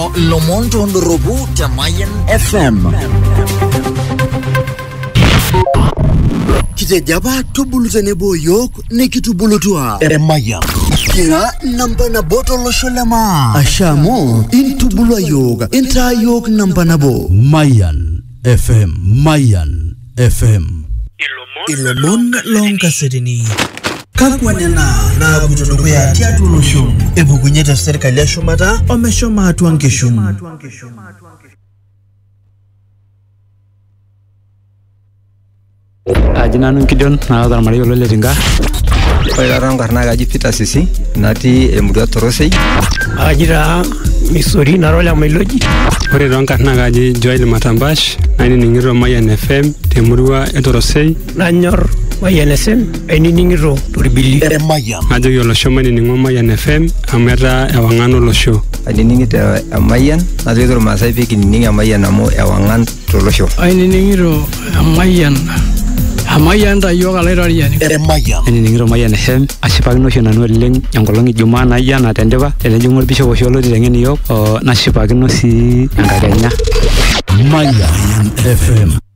Kino Lomonto Ndorobu Tamayan FM. Kitejaba tubuluzenebo yok nikitubulutua Mayan. Kira namba na boto losholema. Ashamo intubulwa yoga inta yok namba na bo. Mayan FM. Mayan FM. Ilomon longa sedini. Kakwanena na kutodogo ya tiatulosho. Ebu kunyeta serikali ya shumata omeshoma hatuangeshumu. Jina nung Gideon na dar mari olole ringa. Oira rang karna gaji Peter Sisi nati emudua Torosei. Ajira Missouri na rola Meloji. Ore rang karna gaji Joel Matambash nani ningiro Mayan FM temurua Torosei. Nanyor Mayan FM eni ningiro Turbili. Mayan. Ajo yolo shomani ningo Mayan FM amera ewangano lo show. Ani ningita Mayan nati tor Masai peki ninga Mayan amo ewangan tolosho. Eni ningiro Mayan. Mayan da yoga lerariani. Mayan. Eni ningiro Mayan FM ashipakino sho nanu oleng enkolong Ijumaa nayana tendipa tenejingo bisho osholo direngeni yok nashipakino si enkakenya. Mayan FM.